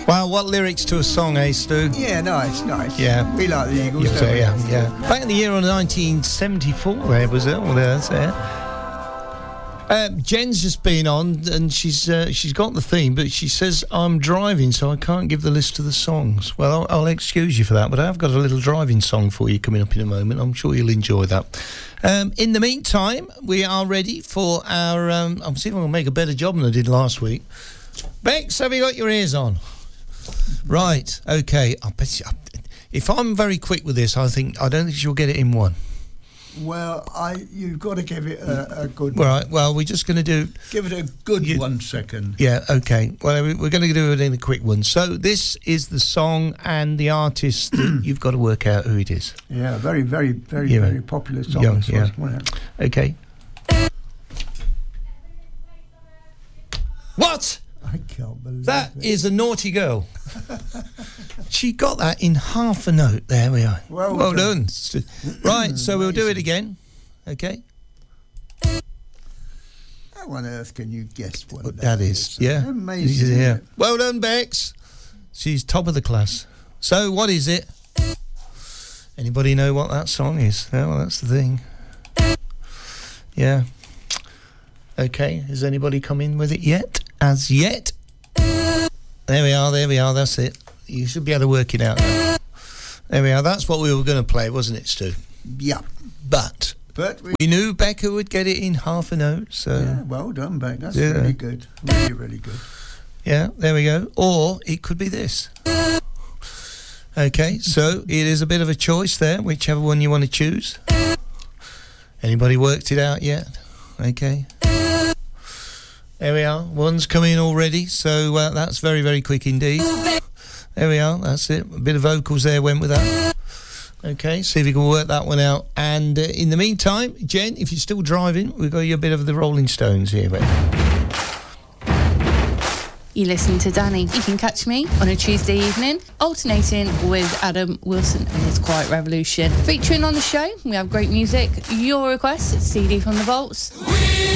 Wow, what lyrics to a song, eh, Stu? Yeah, nice. Yeah. We like the Eagles, Yeah, don't we? yeah. Back in the year of 1974, there was it, or there's there. Jen's just been on, and she's got the theme, but she says I'm driving, so I can't give the list of the songs. Well, I'll excuse you for that, but I've got a little driving song for you coming up in a moment. I'm sure you'll enjoy that. In the meantime, we are ready for our... I'm seeing if I can make a better job than I did last week. Bex, have you got your ears on? Right, okay. I bet you, if I'm very quick with this, I don't think you'll get it in one. Well, you've got to give it a good one. Right, well, we're just going to do... Give it a good 1 second. Yeah, okay. Well, we're going to do it in a quick one. So this is the song and the artist that you've got to work out who it is. Yeah, very, very, very, very popular song. Yeah. Okay. What? I can't believe that is a naughty girl. She got that in half a note. There we are. Well done. Right, so we'll do it again. Okay. How on earth can you guess what that is? Yeah. Amazing. Yeah. Well done, Bex. She's top of the class. So what is it? Anybody know what that song is? Oh, well, that's the thing. Yeah. Okay. Has anybody come in with it yet? As yet? There we are, that's it. You should be able to work it out now. There we are, that's what we were going to play, wasn't it, Stu? Yeah. But we knew Becca would get it in half a note, so... Yeah, well done, Becca. That's really good. Really, really good. Yeah, there we go. Or it could be this. Okay, so it is a bit of a choice there, whichever one you want to choose. Anybody worked it out yet? Okay. There we are. One's coming already, so that's very, very quick indeed. There we are. That's it. A bit of vocals there went with that. Okay, see if you can work that one out. And in the meantime, Jen, if you're still driving, we've got you a bit of the Rolling Stones here. You listen to Danny. You can catch me on a Tuesday evening, alternating with Adam Wilson and his Quiet Revolution. Featuring on the show, we have great music, your requests, CD from the Vaults.